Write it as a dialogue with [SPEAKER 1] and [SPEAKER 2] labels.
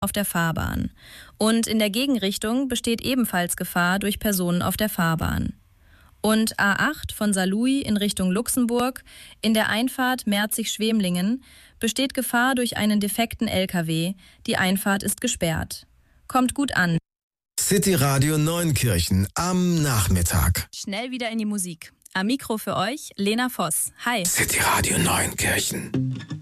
[SPEAKER 1] auf der Fahrbahn. Und in der Gegenrichtung besteht ebenfalls Gefahr durch Personen auf der Fahrbahn. Und A8 von Saarlouis in Richtung Luxemburg, in der Einfahrt Merzig-Schwemlingen, besteht Gefahr durch einen defekten LKW. Die Einfahrt ist gesperrt. Kommt gut an.
[SPEAKER 2] City Radio Neunkirchen am Nachmittag.
[SPEAKER 1] Schnell wieder in die Musik. Am Mikro für euch Lena Voss. Hi.
[SPEAKER 2] City Radio Neunkirchen.